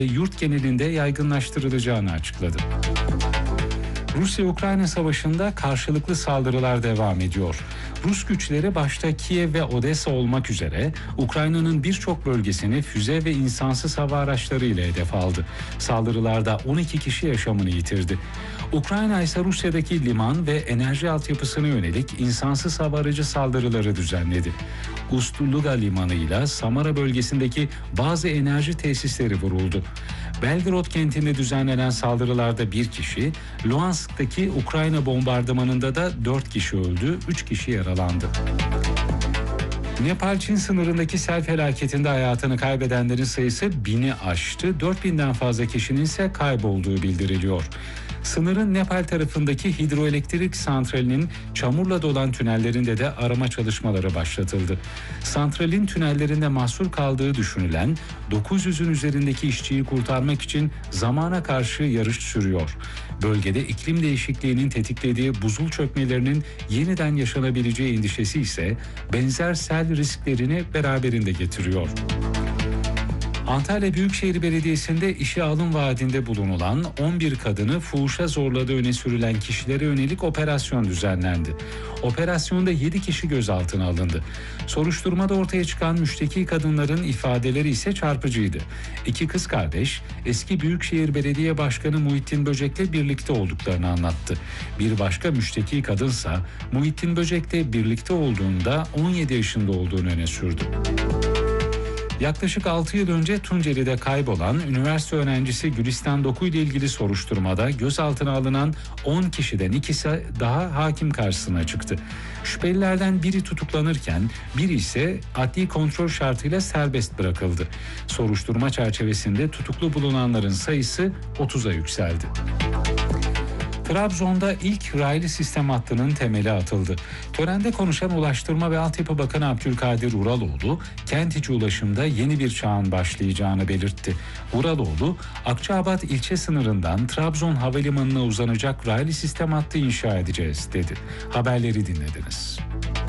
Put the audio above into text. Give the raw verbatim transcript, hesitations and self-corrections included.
yurt genelinde yaygınlaştırılacağını açıkladı. Rusya-Ukrayna savaşında karşılıklı saldırılar devam ediyor. Rus güçleri başta Kiev ve Odessa olmak üzere Ukrayna'nın birçok bölgesini füze ve insansız hava araçları ile hedef aldı. Saldırılarda on iki kişi yaşamını yitirdi. Ukrayna ise Rusya'daki liman ve enerji altyapısına yönelik insansız hava aracı saldırıları düzenledi. Ust-Luga limanı ile Samara bölgesindeki bazı enerji tesisleri vuruldu. Belgorod kentinde düzenlenen saldırılarda bir kişi, Luhansk'taki Ukrayna bombardımanında da dört kişi öldü, üç kişi yaralandı. Nepal-Çin sınırındaki sel felaketinde hayatını kaybedenlerin sayısı bini aştı, dört binden fazla kişinin ise kaybolduğu bildiriliyor. Sınırın Nepal tarafındaki hidroelektrik santralinin çamurla dolan tünellerinde de arama çalışmaları başlatıldı. Santralin tünellerinde mahsur kaldığı düşünülen dokuz yüzün üzerindeki işçiyi kurtarmak için zamana karşı yarış sürüyor. Bölgede iklim değişikliğinin tetiklediği buzul çökmelerinin yeniden yaşanabileceği endişesi ise benzer sel risklerini beraberinde getiriyor. Antalya Büyükşehir Belediyesi'nde işe alım vaadinde bulunulan on bir kadını fuhuşa zorladığı öne sürülen kişilere yönelik operasyon düzenlendi. Operasyonda yedi kişi gözaltına alındı. Soruşturmada ortaya çıkan müşteki kadınların ifadeleri ise çarpıcıydı. İki kız kardeş eski Büyükşehir Belediye Başkanı Muhittin Böcek'le birlikte olduklarını anlattı. Bir başka müşteki kadınsa Muhittin Böcek'le birlikte olduğunda on yedi yaşında olduğunu öne sürdü. Yaklaşık altı yıl önce Tunceli'de kaybolan üniversite öğrencisi Gülistan Doku ile ilgili soruşturmada gözaltına alınan on kişiden ikisi daha hakim karşısına çıktı. Şüphelilerden biri tutuklanırken biri ise adli kontrol şartıyla serbest bırakıldı. Soruşturma çerçevesinde tutuklu bulunanların sayısı otuza yükseldi. Trabzon'da ilk raylı sistem hattının temeli atıldı. Törende konuşan Ulaştırma ve Altyapı Bakanı Abdülkadir Uraloğlu, kent içi ulaşımda yeni bir çağın başlayacağını belirtti. Uraloğlu, Akçaabat ilçe sınırından Trabzon Havalimanı'na uzanacak raylı sistem hattı inşa edeceğiz dedi. Haberleri dinlediniz.